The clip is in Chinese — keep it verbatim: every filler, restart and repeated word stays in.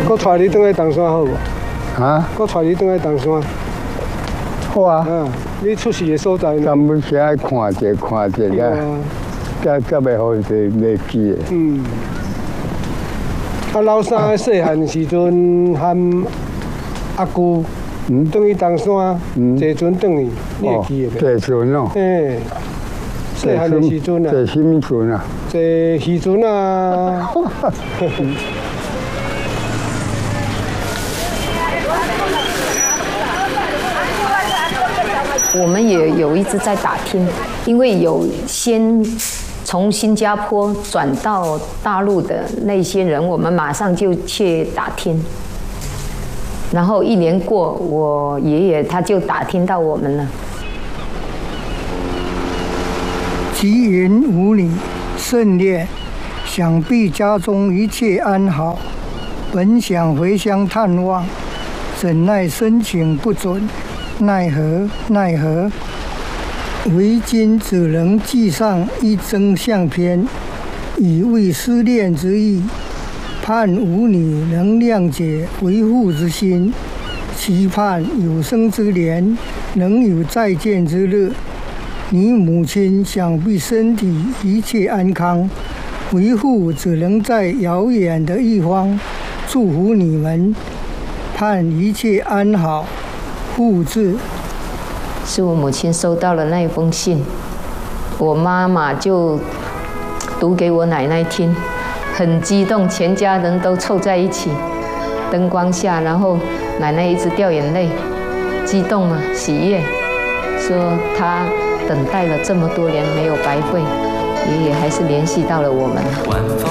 我带你转来东山好无？ 啊？ 我带你转来东山。 好啊。 嗯，你出事的所在呢？ 咱们先爱看者看者个，才才袂好是袂记的。 嗯。啊，老三细汉时阵和阿姑。 嗯，转去东山，坐船转去，你会记得袂？坐船哦。 嘿，细汉的时阵啊。 坐什么船啊？ 坐渔船啊。 我们也有一直在打听，因为有先从新加坡转到大陆的那些人，我们马上就去打听。 然后一年过，我爷爷他就打听到我们了。 吉云无女，甚烈，想必家中一切安好。本想回乡探望，怎奈申请不准，奈何奈何。为今只能寄上一张相片，以慰思念之意。 盼吾女能谅解为父之心，期盼有生之年能有再见之日。你母亲想必身体一切安康，为父只能在遥远的一方祝福你们，盼一切安好。父字。 是我母亲收到了那一封信，我妈妈就读给我奶奶听。 很激动，全家人都凑在一起，灯光下，然后奶奶一直掉眼泪，激动嘛，喜悦，说她等待了这么多年没有白费，爷爷还是联系到了我们。